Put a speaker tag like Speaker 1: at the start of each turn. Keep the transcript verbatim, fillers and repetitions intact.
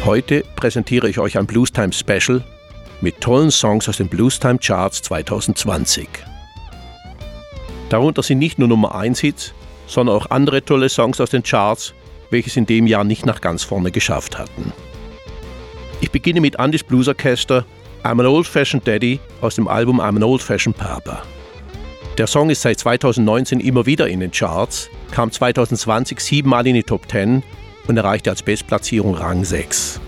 Speaker 1: Heute präsentiere ich euch ein Bluestime Special mit tollen Songs aus den Bluestime Charts zwanzig zwanzig. Darunter sind nicht nur Nummer eins Hits, sondern auch andere tolle Songs aus den Charts, welche es in dem Jahr nicht nach ganz vorne geschafft hatten. Ich beginne mit Andys Blues Orchester I'm an Old-Fashioned Daddy aus dem Album I'm an Old-Fashioned Papa. Der Song ist seit zweitausendneunzehn immer wieder in den Charts, kam zwanzig zwanzig siebenmal in die Top zehn und erreichte als Bestplatzierung Rang sechs.